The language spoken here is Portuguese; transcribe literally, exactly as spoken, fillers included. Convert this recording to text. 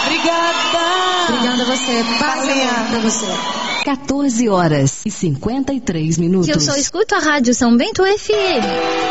Obrigada. Obrigada a você. Paz e amor pra você. quatorze horas e cinquenta e três minutos. Que eu só escuto a Rádio São Bento F M.